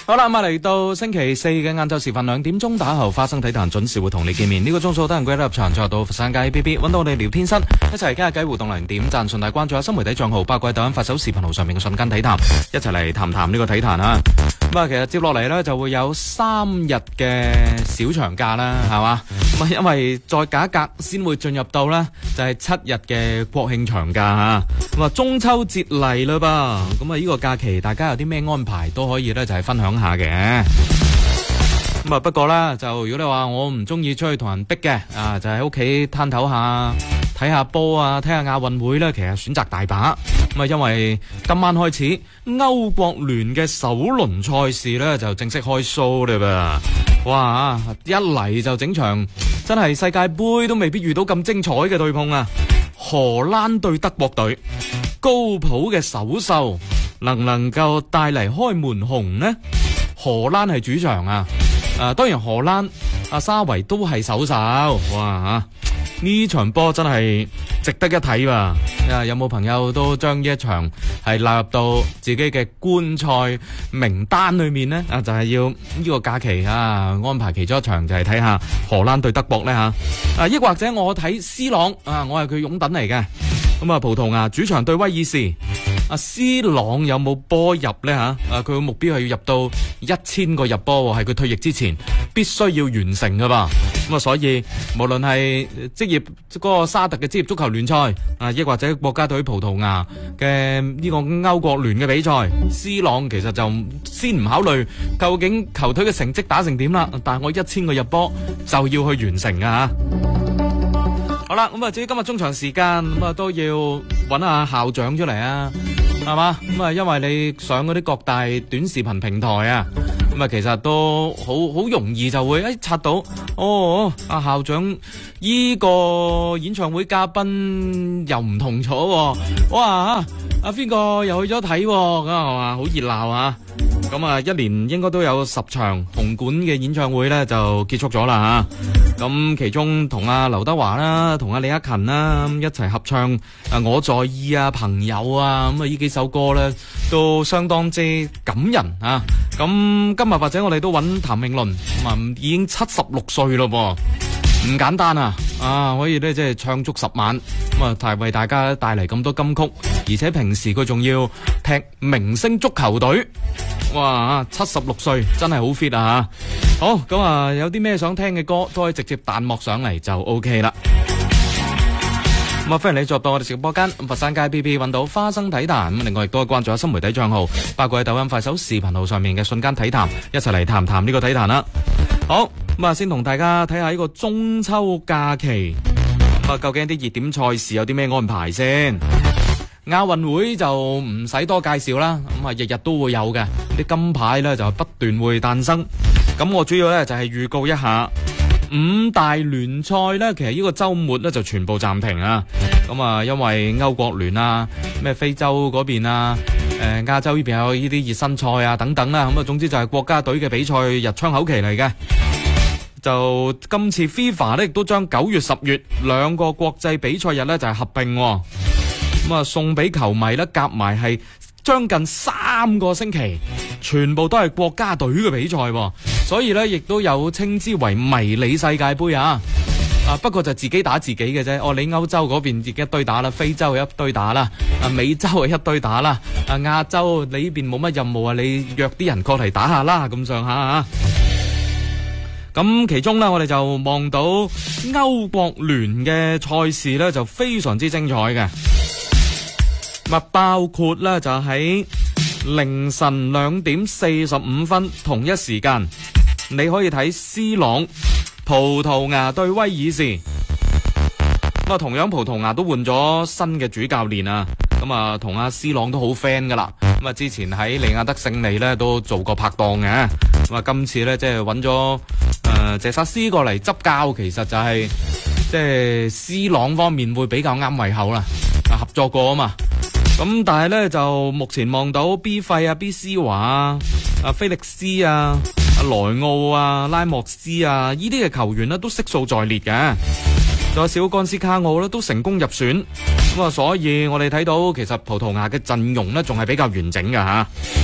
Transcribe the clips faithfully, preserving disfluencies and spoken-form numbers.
好啦，咁啊嚟到星期四嘅晏晝時分兩點鐘打後，花生體壇準時會同你見面。呢、這個鐘數得人歸入場，再到佛山街 A P P 揾到我哋聊天室，一齊傾下偈互動零點讚，順帶關注下新媒體賬號，包括喺抖音、發手、視頻號上面嘅瞬間體壇，一齊嚟談談呢個體壇啊！咁啊，其實接落嚟呢就會有三日嘅小長假啦，係嘛？咁啊，因為再隔一隔先會進入到呢就係七日嘅國慶長假吓。咁啊，中秋節嚟啦噃，咁啊呢個假期大家有啲咩安排都可以呢就係分享下嘅。咁啊，不過啦，就如果你話我唔中意出去同人逼嘅，啊就喺屋企攤頭下睇下波啊，睇下亞運會呢，其實選擇大把。咁啊，因為今晚開始歐國聯嘅首輪賽事呢，就正式開 show 啦噃。哇，一嚟就整場真係世界盃都未必遇到咁精彩嘅對碰啊！荷蘭對德國隊，高普嘅首秀能唔能夠帶嚟開門紅呢？荷蘭係主場啊，啊當然荷蘭阿沙維都係首秀。哇，呢場波真係值得一睇喎！啊，有冇朋友都將呢一場係納入到自己嘅觀賽名單裏面呢？啊，就係、是、要呢個假期啊安排其中一場就係睇下荷蘭對德國呢。吓。啊，抑或者我睇 C 朗啊，我係佢擁躉嚟嘅。咁啊，葡萄牙主場對威爾士。阿 C 朗有冇波入呢？吓？啊，佢嘅目標係要入到一千個入波，係佢退役之前必須要完成噶噃。咁啊，所以無論係職業嗰個沙特嘅職業足球聯賽啊，亦或者國家隊葡萄牙嘅呢個歐國聯嘅比賽 ，C 朗其實就先唔考慮究竟球隊嘅成績打成點啦，但係我一千個入波就要去完成噶吓。好啦，咁啊，至於今日中場時間，咁啊都要揾下校長出嚟啊，係嘛？咁啊，因為你上嗰啲各大短視頻平台啊，咁啊，其實都好好容易就會誒刷到，哦，阿校長依個演唱會嘉賓又唔同咗，哇！阿邊個又去咗睇，咁係嘛？好熱鬧啊！咁啊，一年應該都有十場紅館嘅演唱會咧，就結束咗啦吓。咁其中同阿劉德華啦，同阿李克勤啦一齊合唱啊《我在意》啊，朋友啊，咁啊呢幾首歌咧都相當之感人啊。咁今日或者我哋都揾譚詠麟，咁啊已經七十六歲咯噃。唔簡單啊！啊，可以咧即係唱足十晚，咁啊，係為大家帶嚟咁多金曲，而且平時佢仲要踢明星足球隊，哇！七十六歲真係好 fit 啊！好，咁啊，有啲咩想聽嘅歌都可以直接彈幕上嚟就 OK 啦。咁啊，歡迎你作到我哋直播間，佛山街 B B 揾到花生體壇，咁另外亦都係關注下新媒體賬號，包括喺抖音、快手、視頻號上面嘅瞬間體壇，一齊嚟談談呢個體壇啦。好，咁啊，先同大家睇下呢個中秋假期，咁啊，究竟啲熱點賽事有啲咩安排先？亞運會就唔使多介紹啦，咁啊，日日都會有嘅，啲金牌咧就不斷會誕生。咁我主要咧就係預告一下五大聯賽咧，其實呢個周末咧就全部暫停啊。咁啊，因為歐國聯啊，咩非洲嗰邊啊，誒亞洲呢邊有呢啲熱身賽啊等等啦。咁啊，總之就係國家隊嘅比賽日窗口期嚟嘅。就今次 FIFA 咧亦都將九月、十月兩個國際比賽日咧就係合併，咁啊送俾球迷咧夾埋係將近三個星期，全部都係國家隊嘅比賽，所以咧亦都有稱之為迷你世界盃啊！啊不過就自己打自己嘅啫。哦，你歐洲嗰邊亦一堆打啦，非洲一堆打啦，啊美洲係一堆打啦，啊亞洲你呢邊冇乜任務啊，你約啲人過嚟打下啦，咁上下啊！咁其中呢，我哋就望到歐國聯嘅賽事呢，就非常之精彩嘅。咁包括呢，就喺凌晨兩點四十五分同一時間，你可以睇 C 朗葡萄牙對威爾士。咁啊，同樣葡萄牙都換咗新嘅主教練啊。咁啊，同阿 C 朗都好 friend 噶啦。咁啊，之前喺利雅得勝利呢，都做過拍檔嘅。咁啊，今次呢，即係揾咗誒謝薩斯過嚟執教，其實就係即係 C 朗方面會比較啱胃口啦。啊，合作過啊嘛。咁但係咧就目前望到 B 費啊、B 斯華啊、阿菲力斯啊、阿萊奧啊、拉莫斯啊呢啲嘅球員呢都悉數在列嘅，仲有小甘斯卡奧呢都成功入選，咁啊所以我哋睇到其實葡萄牙嘅陣容呢仲係比較完整嘅吓。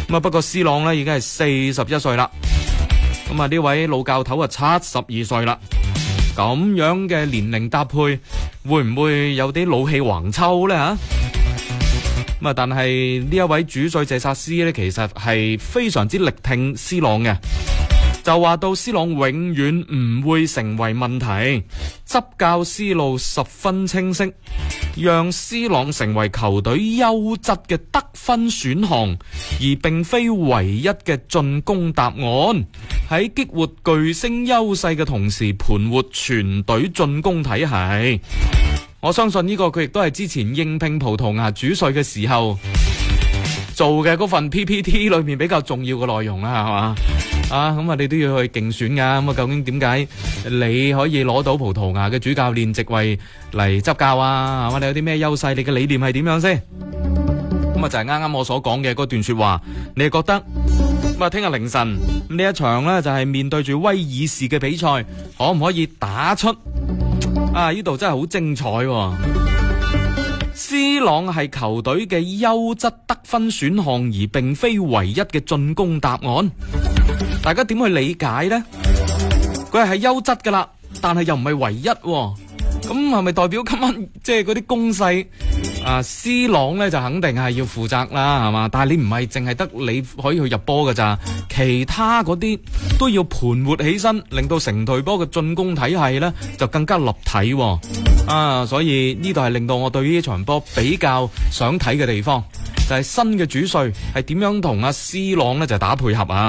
咁啊，不過 C 朗呢已經係四十一歲啦。咁啊，呢位老教頭啊七十二歲啦。咁樣嘅年齡搭配，會唔會有啲老氣橫秋呢？吓？咁啊，但係呢一位主帥謝薩斯呢，其實係非常之力挺 C 朗嘅。就話到 C 朗永遠唔會成為問題，執教思路十分清晰，讓 C 朗成為球隊優質嘅得分選項，而並非唯一嘅進攻答案。喺激活巨星優勢嘅同時，盤活全隊進攻體系。我相信呢個佢亦都係之前應聘葡萄牙主帥嘅時候做嘅嗰份 P P T 裏面比較重要嘅內容啦，係嘛？啊，咁啊，你都要去競選噶，咁啊，究竟點解你可以攞到葡萄牙嘅主教練席位嚟執教啊？係嘛，你有啲咩優勢？你嘅理念係點樣先？咁啊，就係啱啱我所講嘅嗰段說話，你係覺得咁啊？聽日凌晨呢一場呢，就係面對住威爾士嘅比賽，可唔可以打出啊？呢度真係好精彩喎！C 朗係球隊嘅優質得分選項，而並非唯一嘅進攻答案。大家點去理解呢？佢係係優質噶啦，但係又唔係唯一喎。咁係咪代表今晚即係嗰啲攻勢啊 ？C 朗呢就肯定係要負責啦，係嘛？但係你唔係淨係得你可以去入波噶咋，其他嗰啲都要盤活起身，令到成隊波嘅進攻體系呢就更加立體喎。啊，所以呢度係令到我對呢場波比較想睇嘅地方，就係、是、新嘅主帥係點樣同阿 C 朗呢就打配合啊。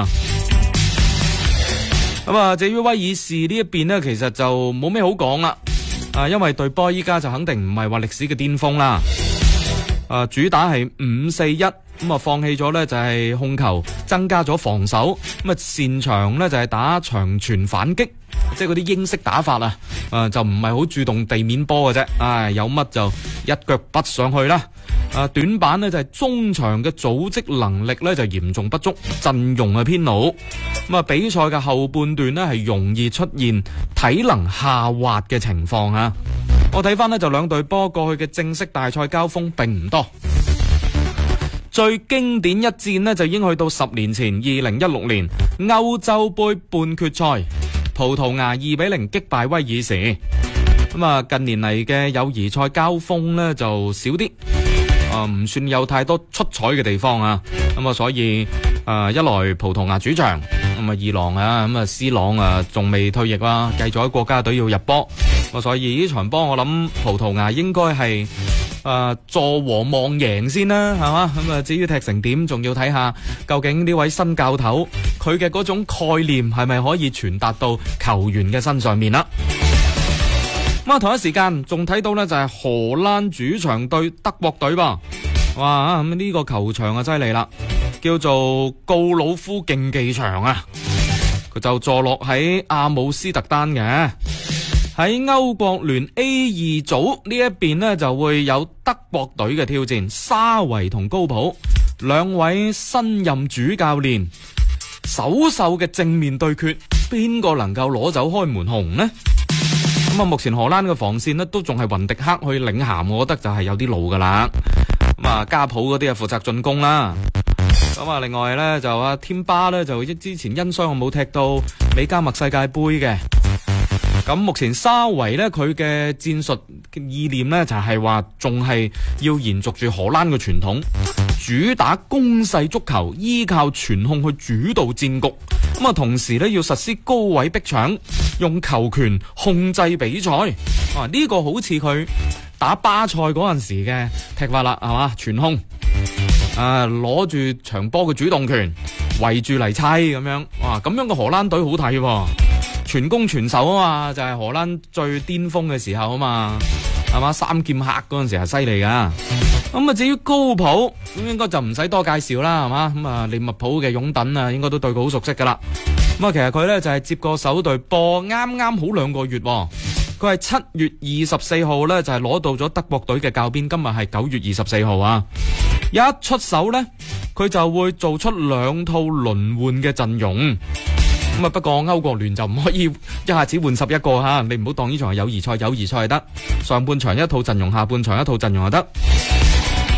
咁啊，至於威爾士呢一邊呢，其實就冇咩好講啦。啊，因為隊波依家就肯定唔係話歷史嘅巔峰啦。啊，主打係五四一，咁啊放棄咗呢就係控球，增加咗防守，咁啊擅長呢就係打長傳反擊，即係嗰啲英式打法啊。啊，就唔係好注重地面波嘅啫。唉，有乜就一腳拔上去啦。啊，短板呢就係中場嘅組織能力呢就嚴重不足，陣容係偏老。咁啊，比賽嘅後半段呢係容易出現體能下滑嘅情況啊。我睇翻呢就兩隊波過去嘅正式大賽交鋒並唔多，最經典一戰呢就已經去到十年前二零一六年歐洲杯半決賽，葡萄牙二比零擊敗威爾士。咁啊，近年嚟嘅友誼賽交鋒呢就少啲。啊，唔算有太多出彩嘅地方啊，咁啊，所以啊，一來葡萄牙主場，咁啊，二郎啊，咁啊，C 朗啊，仲未退役啦，繼續喺國家隊要入波，咁所以呢場波我諗葡萄牙應該係啊坐和望贏先啦，係嘛，咁啊，至於踢成點，仲要睇下究竟呢位新教頭佢嘅嗰種概念係咪可以傳達到球員嘅身上面啦。咁啊，同一時間仲睇到呢就係荷蘭主場對德國隊噃，哇！咁呢個球場啊犀利啦，叫做告魯夫競技場啊，佢就坐落喺阿姆斯特丹嘅。喺歐國聯 A 二組呢一邊呢，就會有德國隊嘅挑戰，沙維同高普兩位新任主教練首秀嘅正面對決，邊個能夠攞走開門紅呢？咁啊，目前荷蘭嘅防線呢都仲係雲迪克去領銜，我覺得就係有啲老噶啦。咁啊，加普嗰啲啊負責進攻啦。咁啊，另外呢，就阿添巴呢，就之前因傷我冇踢到美加墨世界杯嘅。咁目前沙維呢，佢嘅戰術意念呢，就係話仲係要延續住荷蘭嘅傳統，主打攻勢足球，依靠傳控去主導戰局。咁啊，同時呢，要實施高位逼搶，用球權控制比賽。啊，呢、這個好似佢打巴塞嗰陣時嘅踢法啦，係嘛？傳控，啊，攞住場波嘅主動權，圍住嚟砌咁樣。哇，咁樣嘅荷蘭隊好睇喎，全攻全守啊嘛，就係、是、荷蘭最巔峰嘅時候啊嘛，係嘛？三劍客嗰陣時係犀利噶。咁啊，至於高普咁應該就唔使多介紹啦，係嘛？咁啊，利物浦嘅擁躉啊，應該都對佢好熟悉噶啦。咁啊，其實佢咧就係、是、接過首隊波，啱啱好兩個月、哦。佢係七月二十四號咧就係、是、攞到咗德國隊嘅教鞭，今日係九月二十四號啊。一出手咧，佢就會做出兩套輪換嘅陣容。咁啊，不過歐國聯就唔可以一下子換十一個吓，你唔好當呢場係友誼賽，友誼賽係得上半場一套陣容，下半場一套陣容就得。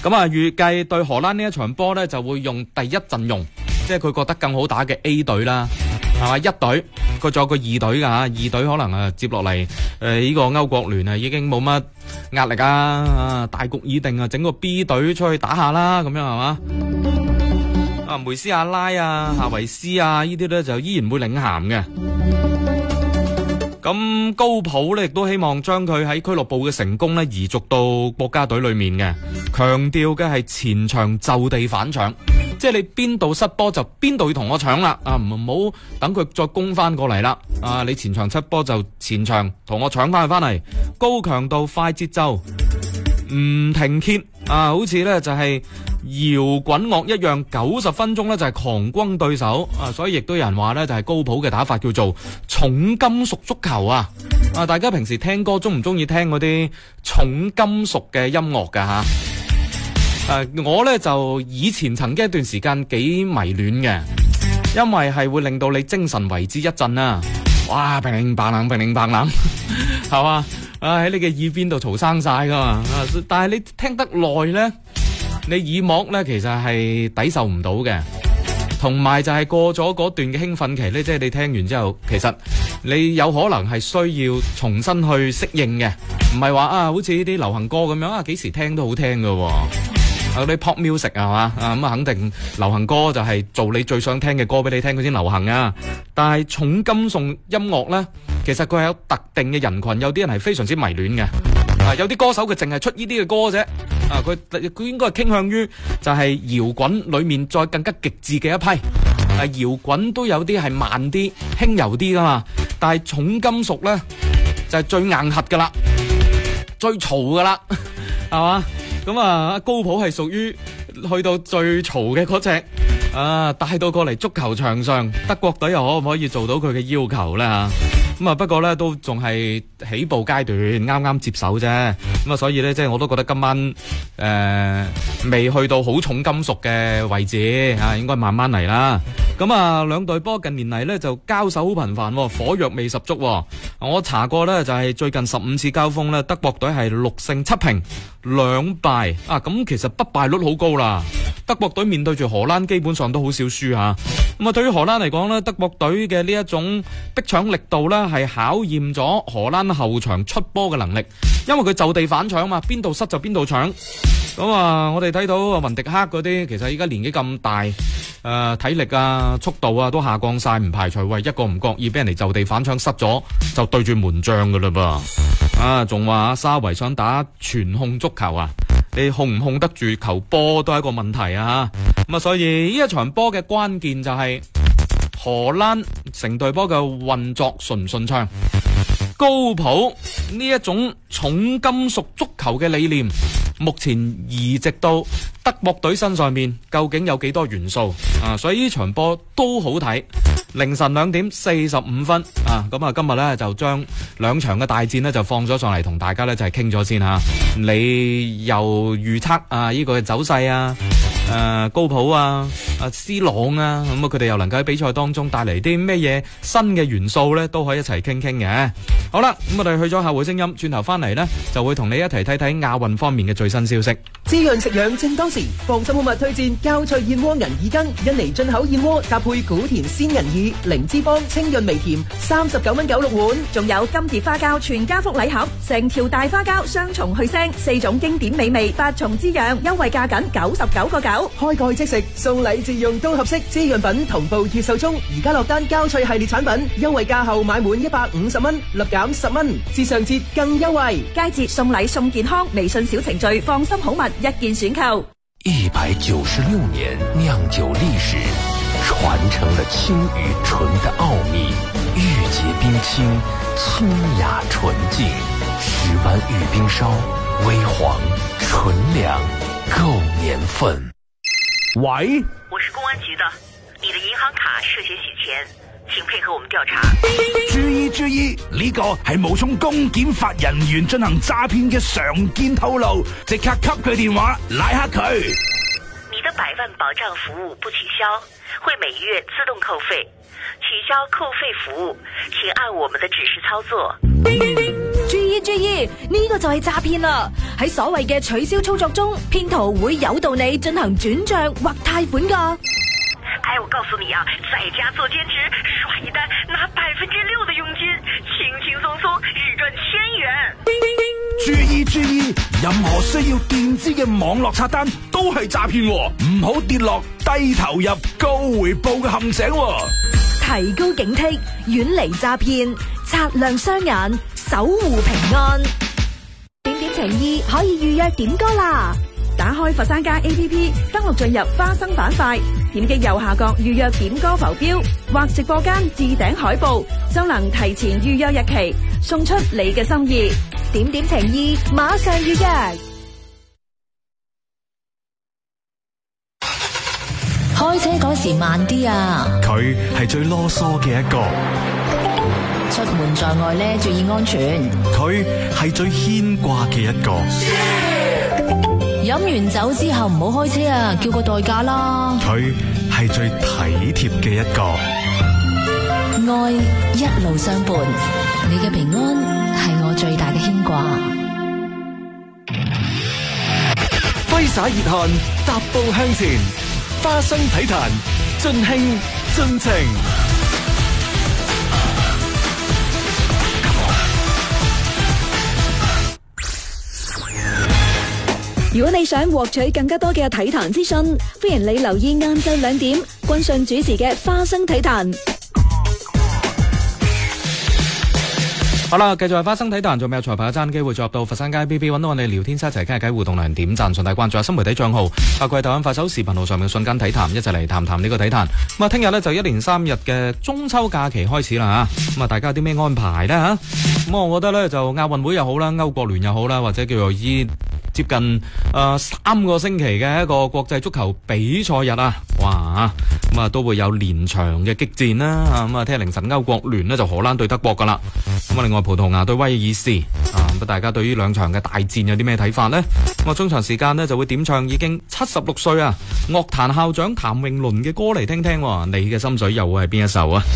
咁啊，預計對荷蘭呢一場波呢，就會用第一陣容，即係佢覺得更好打嘅 A 隊啦，係嘛？一隊佢仲有個二隊㗎嚇，二隊可能啊接落嚟誒呢個歐國聯啊已經冇乜壓力啊，啊大局已定啊，整個 B 隊出去打下啦，咁樣係嘛？啊梅斯亞拉啊、夏維斯啊呢啲咧就依然會領銜嘅。咁高普咧亦都希望將佢喺俱樂部嘅成功咧移續到國家隊裏面嘅，強調嘅係前場就地反搶，即係你邊度失波就邊度要同我搶啦，啊唔好等佢再攻翻過嚟啦，啊你前場失波就前場同我搶翻去翻嚟，高強度快節奏，唔停歇啊，好似咧就係搖滾樂一樣，九十分鐘咧就係狂轟對手啊！所以亦都有人話咧就係高普嘅打法叫做重金屬足球啊！啊，大家平時聽歌中唔中意聽嗰啲重金屬嘅音樂噶吓？誒、啊，我咧就以前曾經一段時間幾迷戀嘅，因為係會令到你精神為之一振啊！哇，乒乒乓啷，乒乒乓啷，係嘛？啊喺你嘅耳邊度嘈生晒噶嘛！啊，但係你聽得耐咧。你耳膜咧其實係抵受唔到嘅，同埋就係過咗嗰段嘅興奮期咧，即係你聽完之後，其實你有可能係需要重新去適應嘅，唔係話啊，好似呢啲流行歌咁樣啊，幾時聽都好聽㗎喎。啊啲 pop music 係嘛啊，咁啊肯定流行歌就係做你最想聽嘅歌俾你聽，佢先流行啊。但係重金屬音樂咧，其實佢係有特定嘅人群，有啲人係非常之迷戀嘅。啊，有啲歌手佢淨係出呢啲嘅歌啫，啊，佢佢應該係傾向於就係搖滾裏面再更加極致嘅一批。啊，搖滾都有啲係慢啲、輕柔啲噶嘛，但係重金屬咧就係最硬核噶啦，最嘈噶啦，係嘛？咁啊，高普係屬於去到最嘈嘅嗰隻，啊，帶到過嚟足球場上，德國隊又可唔可以做到佢嘅要求咧吓？咁啊，不過咧都仲係起步階段，啱啱接手啫。咁啊，所以咧即係我都覺得今晚誒未去到好重金屬嘅位置啊，應該慢慢嚟啦。咁啊，兩隊波近年嚟咧就交手好頻繁，火藥味十足。我查過咧就係最近十五次交鋒咧，德國隊係六勝七平兩敗啊，咁其實不敗率好高啦。德國隊面對住荷蘭基本上都好少輸吓。咁啊，對於荷蘭嚟講咧，德國隊嘅呢一種逼搶力度咧係考驗咗荷蘭後場出波嘅能力，因為佢就地反搶嘛，邊度失就邊度搶。咁啊，我哋睇到啊雲迪克嗰啲，其實依家年紀咁大，誒、呃、體力啊、速度啊都下降晒，唔排除為一個唔覺意俾人哋就地反搶失咗，就對住門將噶啦噃。啊，仲話沙維想打全控足球啊，你控唔控得住球波都係一個問題啊。咁啊，所以呢一場波嘅關鍵就係荷蘭成隊波嘅運作順唔順暢。高普呢一種重金屬足球嘅理念，目前移植到德國隊身上面，究竟有幾多元素啊？所以呢場波都好睇。凌晨兩點四十五分啊，咁啊今日咧就將兩場嘅大戰咧就放咗上嚟，同大家咧就係傾咗先吓。你又預測啊呢個嘅走勢啊，誒、啊、高普啊、啊 C 朗啊，咁啊佢哋又能夠喺比賽當中帶嚟啲咩嘢新嘅元素咧，都可以一齊傾傾嘅。好啦，咁我哋去咗客戶聲音，轉頭翻嚟咧就會同你一齊睇睇亞運方面嘅最新消息。 滋潤食養正當時，放心好物推薦膠脆燕窩銀耳羹，印尼進口燕窩搭配古田鮮銀耳，零脂肪清潤微甜，三十九蚊九六碗。 仲有金蝶花膠全家福禮盒，成條大花膠雙重去腥，四種經典美味，八重滋養，優惠價僅九十九個九。 開蓋即食，送禮自用都合適。滋潤品同步熱售中，而家落單膠脆系列產品，優惠價後買滿一百五十蚊，立減十蚊，至上節更優惠。 佳節送禮送健康，微信小程序放心好物一件選購。 一百九十六年釀酒歷史，傳承了清與純的奧秘，玉潔冰清，清雅純淨，十灣玉冰燒，微黃純糧，夠年份。 喂， 我是公安局的，你的銀行卡涉嫌洗錢，請配合我們調查。 注意注意，呢個係冒充公檢法人員進行詐騙嘅常見套路，即刻給佢電話拉黑佢。 你的百萬保障服務不取消，會每月自動扣費。取消扣費服務，請按我們的指示操作。 注意注意，呢個就係詐騙啦！喺所謂嘅取消操作中，騙徒會誘導你進行轉賬或貸款噶。 哎，我告訴你啊，在家做兼職，刷一單拿百分之六的佣金，輕輕鬆鬆日賺千元。 注意注意，任何需要墊資嘅網絡刷單都係詐騙，唔好跌落低投入高回報嘅陷阱。 提高警惕，遠離詐騙，擦亮雙眼，守護平安。點點情意可以預約點歌啦！打開佛山街 A P P， 登錄進入花生板塊，點擊右下角預約點歌浮標或直播間置頂海報，就能提前預約日期，送出你嘅心意。點點情意，馬上預約。 開車嗰時慢啲啊！ 佢係最囉嗦嘅一個， 出門在外咧注意安全。 佢係最牽掛嘅一個。 飲完酒之後唔好開車啊，叫個代駕啦。 佢係最體貼嘅一個。 愛一路相伴，你嘅平安係我最大嘅牽掛。 揮灑熱汗，踏步向前，花生體壇，盡興盡情。 如果你想獲取更加多嘅體壇資訊，歡迎你留意晏晝兩點君信主持嘅花生體壇。 好啦，繼續係花生體壇，仲未有彩排嘅爭機會，進入到佛山街 B B 揾到我哋聊天室一齊傾下偈，互動量點讚，順帶關注下新媒體賬號，包括抖音、快手、視頻號上面嘅瞬間體壇，一齊嚟談談呢個體壇。咁啊，聽日呢就一連三日嘅中秋假期開始啦吓，咁啊，大家有啲咩安排呢吓？咁我覺得呢，就亞運會又好啦，歐國聯又好啦，或者叫做依接近誒、呃、三個星期嘅一個國際足球比賽日啊，哇咁啊都會有連場嘅激戰啦，咁啊聽日凌晨歐國聯呢就荷蘭對德國噶啦，咁啊另外葡萄牙對威爾士啊，咁大家對於兩場嘅大戰有啲咩睇法呢？咁啊中場時間呢就會點唱已經七十六歲啊樂壇校長譚詠麟嘅歌嚟聽聽，你嘅心水又會係邊一首啊？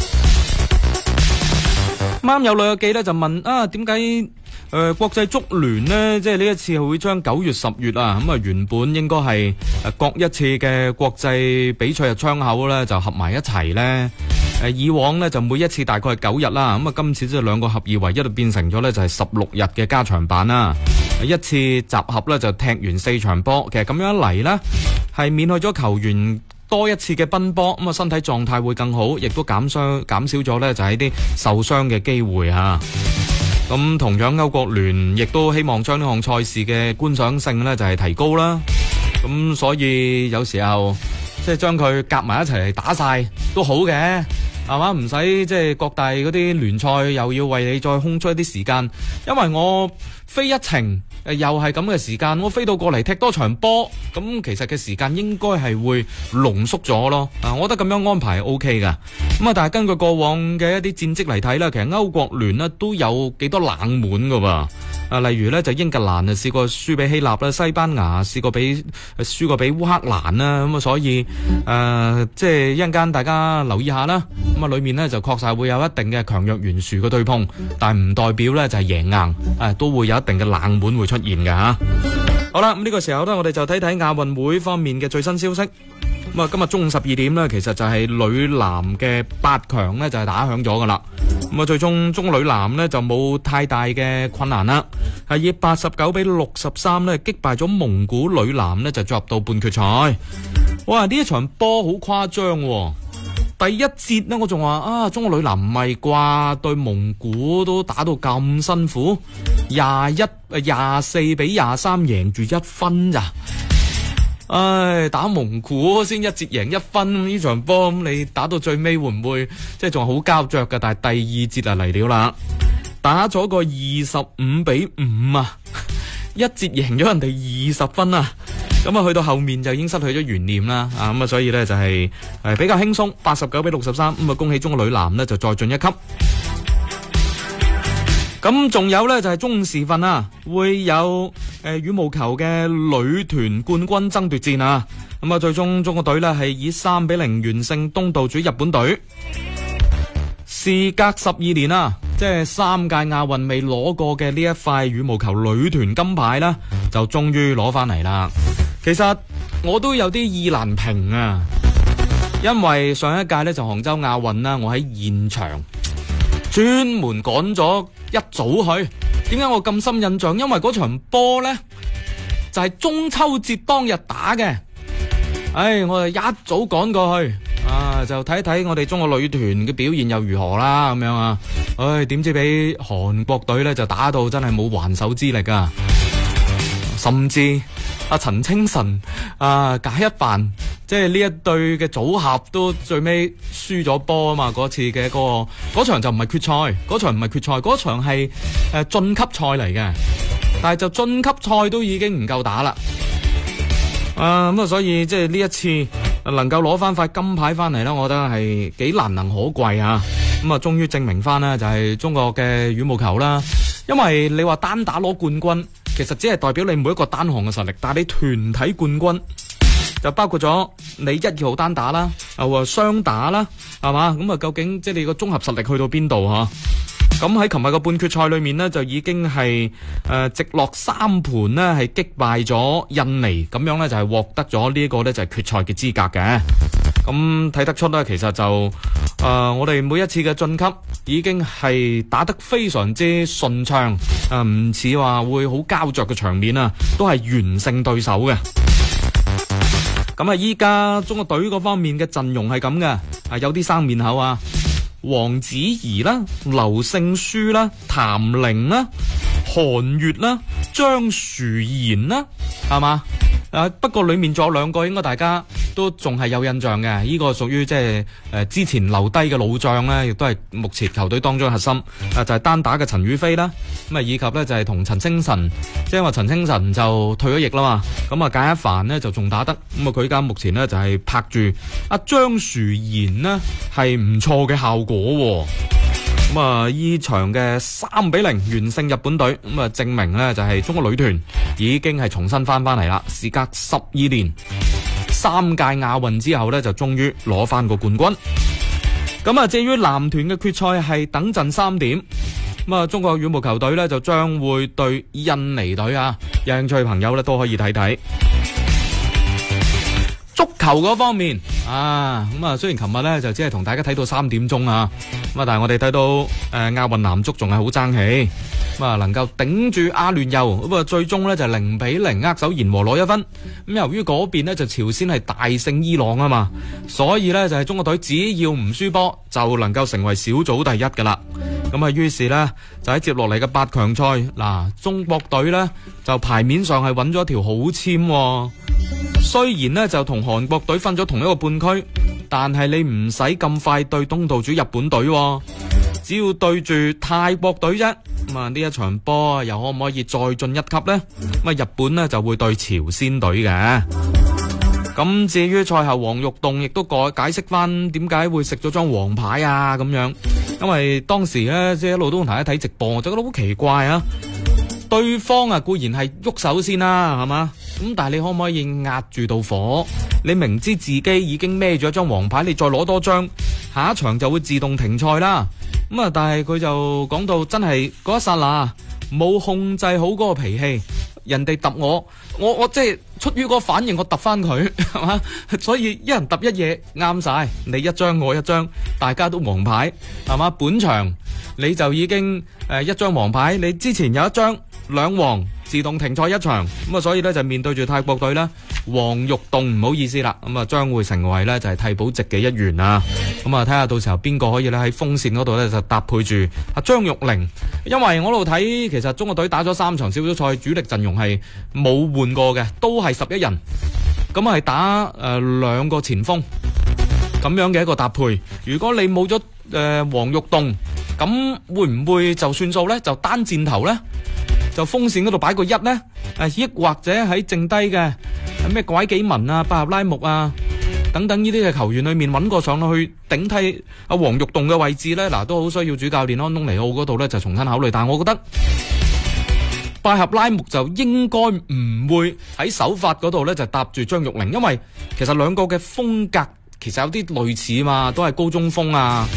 啱有旅遊記咧就問啊，點解誒國際足聯呢？即係呢一次會將九月、十月啊，咁啊原本應該係誒各一次嘅國際比賽日窗口咧，就合埋一齊咧。誒以往呢就每一次大概係九日啦，咁啊今次即係兩個合二為一，就變成咗咧就係十六日嘅加長版啦。一次集合咧就踢完四場波，其實咁樣一嚟呢係免去咗球員多一次嘅奔波，咁啊身體狀態會更好，亦都減傷減少咗呢就係啲受傷嘅機會吓。咁同樣歐國聯亦都希望將呢項賽事嘅觀賞性呢就係提高啦。咁所以有時候即係將佢夾埋一齊嚟打晒都好嘅，係嘛？唔使即係各大嗰啲聯賽又要為你再空出一啲時間，因為我飛一程誒又係咁嘅時間，我飛到過嚟踢多場波，咁其實嘅時間應該係會濃縮咗咯。啊，我覺得咁樣安排係 O K 噶。咁啊，但係根據過往嘅一啲戰績嚟睇咧，其實歐國聯咧都有幾多冷門噶喎。啊，例如咧就英格蘭啊試過輸俾希臘啦，西班牙試過俾輸過俾烏克蘭啦，咁啊所以誒、呃、即係一陣間大家留意下啦。咁啊裏面咧就確實會有一定嘅強弱懸殊嘅對碰，但係唔代表咧就係贏硬，誒都會有一定嘅冷門會出現嘅吓。好啦，咁呢個時候咧我哋就睇睇亞運會方面嘅最新消息。咁啊，今日中午十二點呢，其實就係女籃嘅八強呢，就係打響咗噶啦。咁啊，最終中女籃呢，就冇太大嘅困難啦，係以八十九比六十三呢擊敗咗蒙古女籃呢，就進入到半決賽。哇！呢一場波好誇張喎。第一節呢，我仲話啊，中國女籃唔係啩，對蒙古都打到咁辛苦，廿一誒廿四比廿三贏住一分咋。唉，打蒙古先一節贏一分，呢場波咁你打到最尾會唔會即係仲好膠着㗎？但係第二節啊嚟了啦，打咗個二十五比五啊，一節贏咗人哋二十分啊，咁啊去到後面就已經失去咗懸念啦啊，咁啊所以呢就係誒比較輕鬆，八十九比六十三，咁啊恭喜中國女籃呢就再進一級。咁仲有呢，就係中午時分啊，會有誒、呃、羽毛球嘅女團冠軍爭奪戰啊！咁啊，最終中國隊呢係以三比零完勝東道主日本隊。事隔十二年啊， 即係三屆亞運未攞過嘅呢一塊羽毛球女團金牌啦，就終於攞翻嚟啦。其實我都有啲意難平啊，因為上一屆呢就杭州亞運啦，我喺現場專門趕咗一早去。點解我咁深印象？因為嗰場波呢就係中秋節當日打嘅。唉，我就一早趕過去啊，就睇睇我哋中國女團嘅表現又如何啦，咁樣啊。唉，點知俾韓國隊呢就打到真係冇還手之力啊！甚至阿陳清晨啊、賈一凡，即係呢一對嘅組合都最尾輸咗波啊嘛！嗰次嘅嗰個嗰場就唔係決賽，嗰場唔係決賽，嗰場係誒晉級賽嚟嘅，但係就晉級賽都已經唔夠打啦。啊咁啊，所以即係呢一次能夠攞翻塊金牌翻嚟啦，我覺得係幾難能可貴啊！咁啊，終於證明翻啦，就係中國嘅羽毛球啦。因為你話單打攞冠軍，其實只係代表你每一個單項嘅實力，但係你團體冠軍就包括咗你一二號單打啦，啊雙打啦，係嘛？咁啊，究竟即係你個綜合實力去到邊度吓？咁喺琴日嘅半決賽裏面呢，就已經係誒、呃、直落三盤呢係擊敗咗印尼，咁樣呢就係獲得咗呢一個呢就係決賽嘅資格嘅。咁睇得出呢，其實就誒、呃、我哋每一次嘅晉級已經係打得非常之順暢，誒唔似話會好膠着嘅場面啊，都係完勝對手嘅。咁啊，依家中國隊嗰方面嘅陣容係咁嘅，啊有啲生面口啊。黃子怡啦、劉聖書啦、譚玲啦、韓悦啦、張殊賢啦，係嘛？啊，不過裏面仲有兩個，應該大家都仲係有印象嘅。呢、這個屬於即係誒之前留低嘅老將咧，亦都係目前球隊當中嘅核心。啊，就係、是、單打嘅陳雨菲啦，咁啊以及咧就係同陳清晨，即係話陳清晨就退咗役啦嘛。咁啊賈一凡呢就仲打得，咁啊佢家目前呢就係、是、拍住阿張殊賢呢係唔錯嘅效果、哦。咁啊，依場嘅三比零完勝日本隊，咁啊證明呢就係中國女團已經係重新翻翻嚟啦。時隔十二年，三屆亞運之後呢，就終於攞翻個冠軍。咁啊，至於男團嘅決賽係等陣三點，咁啊，中國羽毛球隊呢，就將會對印尼隊啊，有興趣嘅朋友呢，都可以睇睇。足球嗰方面啊，咁啊，雖然琴日咧就只係同大家睇到三點鐘啊，咁啊，但係我哋睇到誒亞運男足仲係好爭氣，咁啊能夠頂住阿聯酋，咁啊最終咧就零比零握手言和攞一分。咁由於嗰邊咧就朝鮮係大勝伊朗啊嘛，所以咧就係中國隊只要唔輸波就能夠成為小組第一噶啦。咁啊，於是咧就喺接落嚟嘅八強賽，嗱中國隊咧就牌面上係揾咗條好簽、哦。雖然呢就同韓國隊分咗同一個半區，但係你唔使咁快對東道主日本隊、哦，只要對住泰國隊啫。咁啊呢一場波又可唔可以再進一級呢？咁啊日本呢就會對朝鮮隊嘅。咁至於賽後黃玉棟亦都改解釋翻點解會食咗張黃牌啊咁樣，因為當時呢，即係一路都同大家睇直播，我就覺得好奇怪啊。對方啊固然係喐手先啦，係嘛？咁但係你可唔可以壓住道火？你明知自己已經孭咗一張黃牌，你再攞多張，下一場就會自動停賽啦。咁啊，但係佢就講到真係嗰一剎那冇控制好嗰個脾氣，人哋揼我，我我即係出於嗰個反應，我揼翻佢，係嘛？所以一人揼一嘢啱晒，你一張我一張，大家都黃牌，係嘛？本場你就已經誒、呃、一張黃牌，你之前有一張兩黃。自動停賽一場，咁啊，所以咧就面對住泰國隊咧，黃玉棟唔好意思啦，咁啊將會成為咧就係替補席嘅一員啊，咁啊睇下到時候邊個可以咧喺鋒線嗰度咧就搭配住阿張玉玲，因為我度睇其實中國隊打咗三場小組賽，主力陣容係冇換過嘅，都係十一人，咁係打誒兩個前鋒咁樣嘅一個搭配。如果你冇咗誒黃玉棟，咁會唔會就算數咧？就單箭頭咧？就鋒線嗰度擺個一呢，誒，亦或者喺剩低嘅咩拐幾文啊、巴合拉木啊等等呢啲嘅球員裏面揾個上去頂替阿黃玉棟嘅位置呢，嗱都好需要主教練安東尼奧嗰度呢就重新考慮。但係我覺得巴合拉木就應該唔會喺首發嗰度呢就搭住張玉玲，因為其實兩個嘅風格其實有啲類似嘛，都係高中鋒啊。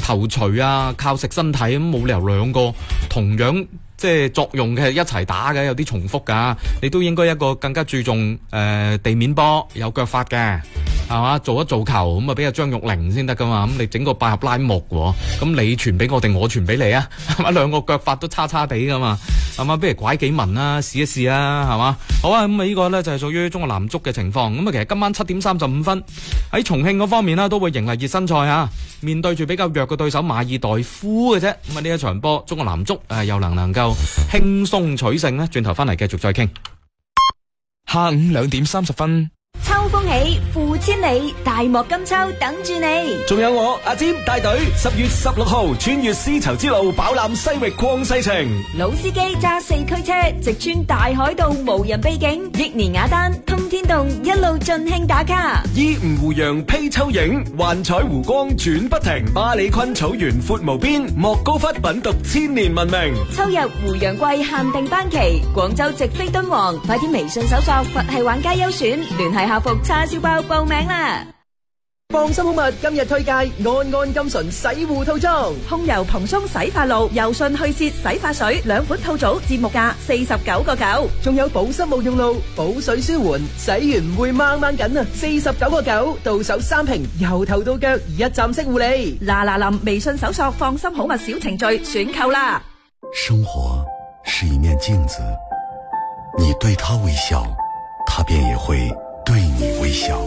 頭錘啊，靠食身體，咁冇理由兩個同樣即係作用嘅一齊打嘅，有啲重複噶。你都應該一個更加注重誒、呃、地面波有腳法嘅，係嘛？做一做球咁啊，俾阿張玉玲先得噶嘛。咁你整個百合拉木喎，咁你傳俾我定我傳俾你啊？係嘛？兩個腳法都差差地噶嘛，係嘛？不如拐幾文啦，試一試啊，係嘛？好啊，咁啊呢個呢就係屬於中國男足嘅情況。咁啊，其實今晚七點三十五分喺重慶嗰方面啦，都會迎嚟熱身賽啊，面對住比較弱嘅對手馬爾代夫嘅啫。咁啊呢一場波，中國男足誒又能唔能夠輕鬆取勝呢？轉頭翻嚟繼續再傾。 下午兩點三十分。 秋風起，負千里，大漠金秋等住你。 仲有我阿尖帶隊，十月十六號穿越絲綢之路，飽覽西域曠世情。 老司機揸四驅車，直穿大海道無人秘境，益年雅丹通天洞，一路盡興打卡。 依吳湖洋披秋影，幻彩湖光轉不停。巴里坤草原闊無邊，莫高窟品讀千年文明。 秋日湖洋季限定班期，廣州直飛敦煌，快啲微信搜索佛系玩家優選，聯繫客服叉燒包報名啦！ 放心好物今日推介安安金純洗護套裝， 控油蓬鬆洗髮露、柔順去屑洗髮水兩款套組，節目價四十九個九。 仲有保濕沐浴露、補水舒緩，洗完唔會掹掹緊啊！四十九個九，到手三瓶，由頭到腳一站式護理。 嗱嗱臨，微信搜索放心好物小程序選購啦！ 生活是一面鏡子，你對它微笑，它便也會對你微笑。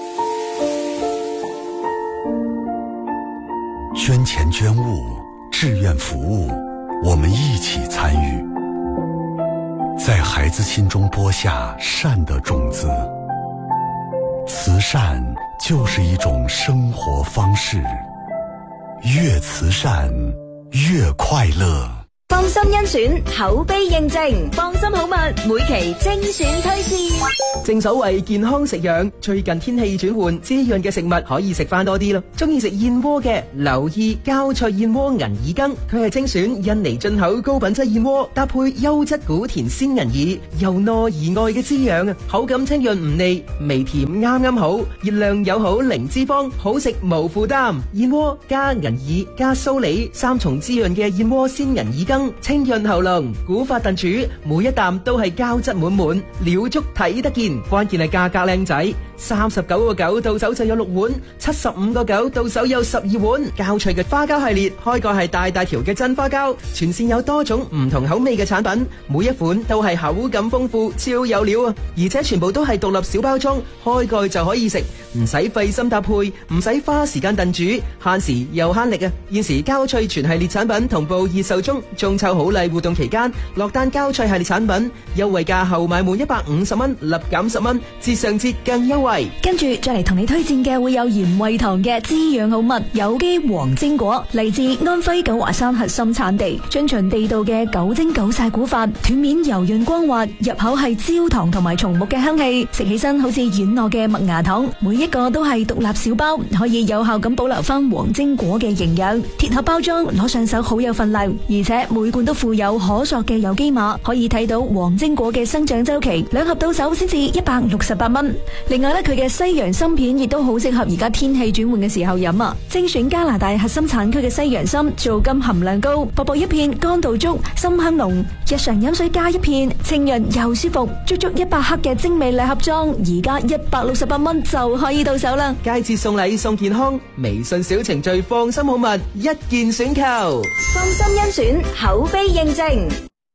捐錢捐物，志願服務，我們一起參與，在孩子心中播下善的種子。慈善就是一種生活方式，越慈善越快樂。 放心甄選，口碑認證，放心好物每期精選推薦。 正所謂健康食養，最近天氣轉換，滋潤嘅食物可以食翻多啲咯。中意食燕窩嘅，留意膠脆燕窩銀耳羹，佢係精選印尼進口高品質燕窩，搭配優質古田鮮銀耳，由內而外嘅滋養啊，口感清潤唔膩，微甜啱啱好，熱量友好零脂肪，好食無負擔。燕窩加銀耳加蘇梨，三重滋潤嘅燕窩鮮銀耳羹，清潤喉嚨，古法燉煮，每一啖都係膠質滿滿，料足睇得見。關鍵係價格靚仔，三十九個九到手就有六碗，七十五個九到手有十二碗。膠脆嘅花膠系列，開蓋係大大條嘅真花膠，全線有多種唔同口味嘅產品，每一款都係口感豐富，超有料啊！而且全部都係獨立小包裝，開蓋就可以食，唔使費心搭配，唔使花時間燉煮，慳時又慳力啊！現時膠脆全系列產品同步熱售中，中秋好禮活動期間，落單膠脆系列產品優惠價後買滿一百五十蚊，立減十蚊，折上折更優惠。 跟住再嚟同你推薦嘅會有鹽味堂嘅滋養好物有機黃精果，嚟自安徽九華山核心產地，遵循地道嘅九蒸九曬古法，斷面柔潤光滑，入口係焦糖同埋松木嘅香氣，食起身好似軟糯嘅麥芽糖，每一個都係獨立小包，可以有效咁保留翻黃精果嘅營養。鐵盒包裝攞上手好有份量，而且每罐都附有可塑嘅有機碼，可以睇到黃精果嘅生長周期，兩盒到手先至一百六十八蚊。另外咧，佢嘅西洋參片亦都好適合而家天氣轉換嘅時候飲啊！精選加拿大核心產區嘅西洋參，皂苷含量高，薄薄一片，乾度足，深香濃。日常飲水加一片，清潤又舒服，足足一百克嘅精美禮盒裝，而家一百六十八蚊就可以到手啦！ 佳節送禮送健康，微信小程序放心好物，一鍵選購， 放心甄選，口碑認證。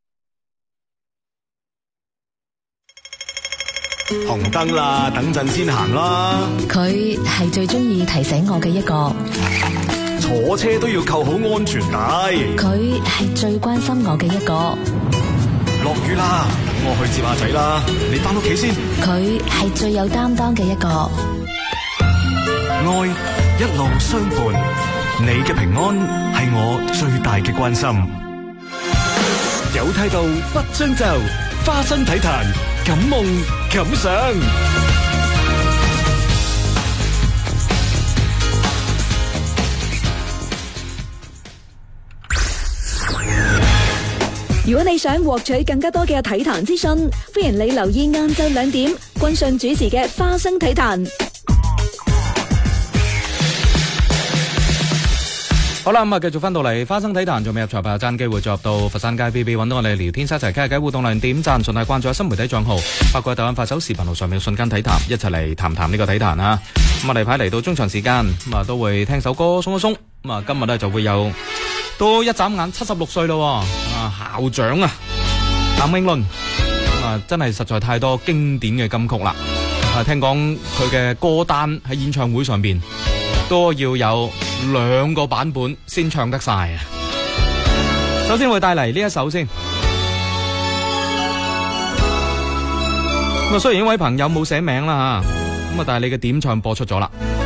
紅燈啦，等陣先行啦。 佢係最中意提醒我嘅一個， 坐車都要扣好安全帶。 佢係最關心我嘅一個。 落雨啦，等我去接下仔啦，你返屋企先。 佢係最有擔當嘅一個。 愛一路相伴，你嘅平安係我最大嘅關心。有態度不將就，花生體壇，感夢感想。 如果你想獲取更加多嘅體壇資訊，歡迎你留意晏晝兩點君信主持嘅花生體壇。 好啦，咁啊，繼續翻到嚟花生體壇，仲未入場朋友爭機會再入到佛山街 B B 揾到我哋聊天室一齊傾下偈，互動量點讚，順帶關注下新媒體賬號，包括抖音、快手、視頻號上面瞬間體壇，一齊嚟談談呢個體壇啊！咁啊，例牌嚟到中場時間，咁啊都會聽首歌鬆一鬆。咁啊，今日咧就會有都一眨眼七十六歲咯，啊校長啊，譚詠麟啊，真係實在太多經典嘅金曲啦！啊，聽講佢嘅歌單喺演唱會上邊都要有兩個版本先唱得晒啊！首先會帶嚟呢一首先，咁啊雖然呢位朋友冇寫名啦吓，咁啊但係你嘅點唱播出咗啦。